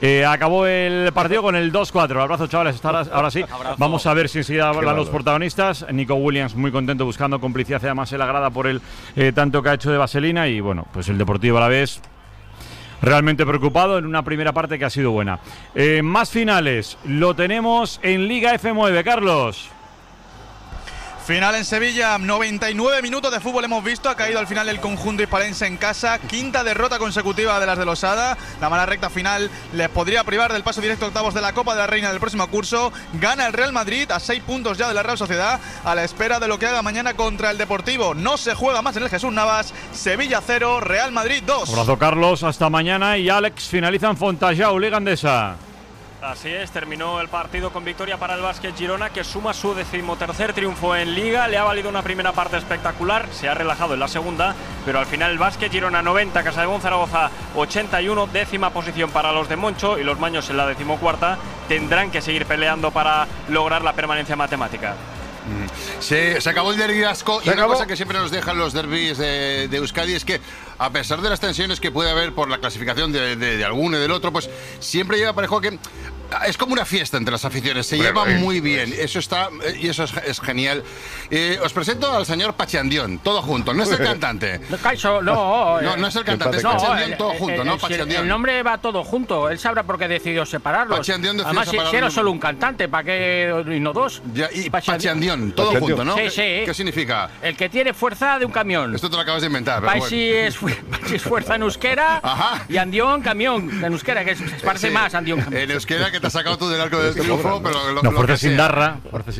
Acabó el partido con el 2-4. Abrazo, chavales. Ahora sí. Abrazo. Vamos a ver si enseguida hablan los protagonistas. Nico Williams muy contento, buscando complicidad además en la grada por el tanto que ha hecho de vaselina. Y bueno, pues el Deportivo Alavés realmente preocupado en una primera parte que ha sido buena. Más finales lo tenemos en Liga F9, Carlos. Final en Sevilla, 99 minutos de fútbol hemos visto, ha caído al final el conjunto hispalense en casa, quinta derrota consecutiva de las de Losada, la mala recta final les podría privar del paso directo a octavos de la Copa de la Reina del próximo curso, gana el Real Madrid a 6 puntos ya de la Real Sociedad, a la espera de lo que haga mañana contra el Deportivo, no se juega más en el Jesús Navas, Sevilla 0, Real Madrid 2. Abrazo, Carlos, hasta mañana. Y Alex, finaliza en Fontajau, Liga Endesa. Así es, terminó el partido con victoria para el Básquet Girona, que suma su 13º triunfo en Liga. Le ha valido una primera parte espectacular, se ha relajado en la segunda, pero al final el Básquet Girona 90, Casademón Zaragoza 81, 10ª posición para los de Moncho, y los maños en la 14ª tendrán que seguir peleando para lograr la permanencia matemática. Se acabó el derbi vasco, y una cosa que siempre nos dejan los derbis de Euskadi es que, a pesar de las tensiones que puede haber por la clasificación de alguno y del otro, pues siempre lleva parejo que es como una fiesta entre las aficiones, se lleva muy bien, eso está, y eso es genial. Os presento al señor Pachandión, todo junto, no es el cantante. No es el cantante, es Pachandión todo junto, ¿no? El nombre va todo junto, él sabrá por qué decidió separarlos. Pachandión decidió además, separarlos. si era solo un cantante, ¿para qué y no dos? Ya, y Pachandión, todo junto, ¿no? Sí, sí. ¿Qué significa? El que tiene fuerza de un camión. Esto te lo acabas de inventar, pero Paisi es fuerza en euskera. Ajá. Y Andión, camión en euskera, que se parece más Andión. En euskera, que te has sacado tú del arco del triunfo, pero no, fuerza sin darra.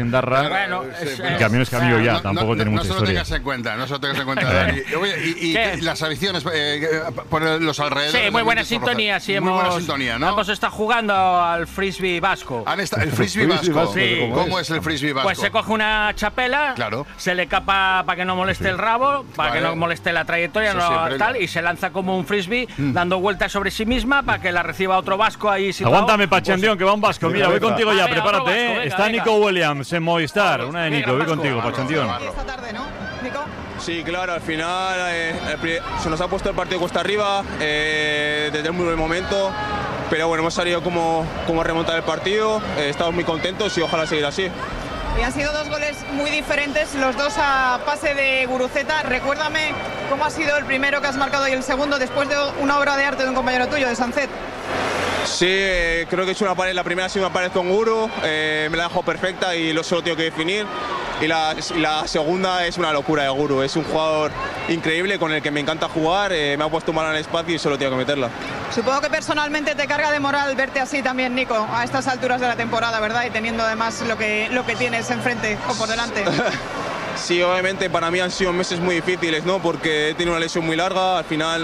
Bueno, el camión es camión ya, tampoco tiene mucha historia. No se lo tengas en cuenta, Dani. Y las aficiones por los alrededores. Sí, muy buena sintonía. Sí, muy buena sintonía, ¿no? Hemos estado jugando al frisbee vasco. ¿El frisbee vasco? Sí. ¿Cómo es el frisbee vasco? Pues se coge una chapela, claro, se le capa para que no moleste el rabo, para que no moleste la trayectoria, y se lanza como un frisbee, dando vueltas sobre sí misma para que la reciba otro vasco ahí situado. Aguántame, Pachandión, que va un vasco. Mira, voy contigo ya, prepárate, vasco, venga, está Nico Williams en Movistar, una de Nico, voy contigo, Pachandión. Esta tarde, ¿no, Nico? Sí, claro, al final se nos ha puesto el partido cuesta arriba desde un muy buen momento, pero bueno, hemos salido como remontar el partido, estamos muy contentos y ojalá seguir así. Y han sido dos goles muy diferentes, los dos a pase de Guruceta. Recuérdame cómo ha sido el primero que has marcado y el segundo después de una obra de arte de un compañero tuyo, de Sancet. Sí, creo que he hecho una pared, la primera ha sido una pared con Guru, me la dejó perfecta y lo solo tengo que definir. Y la segunda es una locura de Guru, es un jugador increíble con el que me encanta jugar, me ha puesto mal en el espacio y solo tengo que meterla. Supongo que personalmente te carga de moral verte así también, Nico, a estas alturas de la temporada, ¿verdad? Y teniendo además lo que tienes enfrente o por delante. Sí, obviamente para mí han sido meses muy difíciles, ¿no? Porque he tenido una lesión muy larga, al final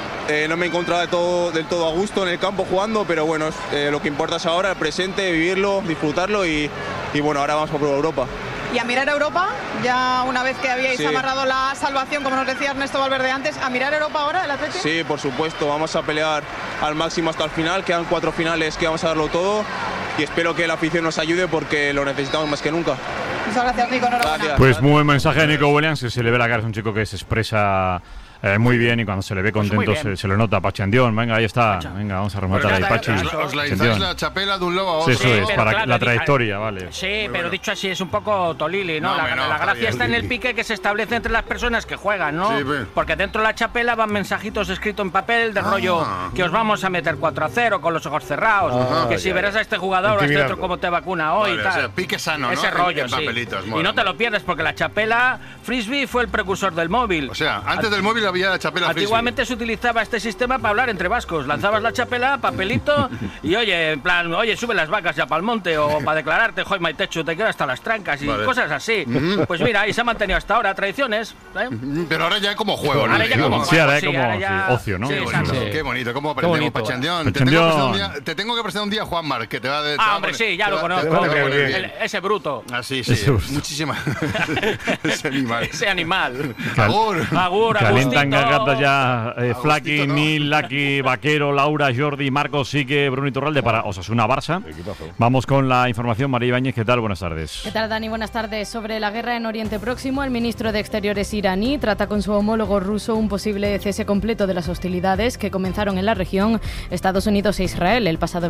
no me he encontrado del todo a gusto en el campo jugando, pero bueno, lo que importa es ahora, el presente, vivirlo, disfrutarlo y bueno, ahora vamos por Europa. Y a mirar a Europa, ya una vez que habíais amarrado la salvación, como nos decía Ernesto Valverde antes, ¿a mirar a Europa ahora el Atleti? Sí, por supuesto, vamos a pelear al máximo hasta el final, quedan 4 finales que vamos a darlo todo y espero que la afición nos ayude porque lo necesitamos más que nunca. Muchas gracias, Nico, enhorabuena. Pues muy buen mensaje de Nico Williams, que se le ve la cara, es un chico que se expresa muy bien y cuando se le ve contento se lo nota. Pachandión, venga, ahí está. Venga, vamos a rematar ahí, Pachi. Os lanzáis la chapela de un lobo a otro. Eso es, para claro, la trayectoria, vale. Sí, muy pero bueno. Dicho así es un poco tolili, ¿no? La gracia está en el pique que se establece entre las personas que juegan, ¿no? Sí, pues. Porque dentro de la chapela van mensajitos escritos en papel de rollo que os vamos a meter 4-0 con los ojos cerrados, que si verás a este jugador o a este otro cómo te vacuna hoy y tal. O sea, pique sano, ¿no? Ese rollo, en papelitos, y no te lo pierdes porque la chapela frisbee fue el precursor del móvil. O sea, antes del móvil había la chapela frisbee. Antiguamente se utilizaba este sistema para hablar entre vascos. Lanzabas la chapela, papelito y oye, en plan, oye, sube las vacas ya para el monte o para declararte, joy, maitechu, te quedas hasta las trancas y cosas así. Pues mira, ahí se ha mantenido hasta ahora, tradiciones. Pero ahora ya como juego, ¿no? Ahora ya como sí, ahora como ocio, ¿no? Sí, qué bonito, cómo aprendemos, Pachandión. Te tengo que presentar un día a Juan Mar, que te va a... hombre, sí, ya lo conozco. Ese bruto. Sí, muchísimas. Ese animal. Ese animal. Agur, Agustín. están cargadas ya Flaky, no. Nil, Laki, Vaquero, Laura, Jordi, Marcos, Sique, Bruno y Torralde para Osasuna Barça. Vamos con la información. María Ibáñez, ¿qué tal? Buenas tardes. ¿Qué tal, Dani? Buenas tardes. Sobre la guerra en Oriente Próximo, el ministro de Exteriores iraní trata con su homólogo ruso un posible cese completo de las hostilidades que comenzaron en la región Estados Unidos e Israel el pasado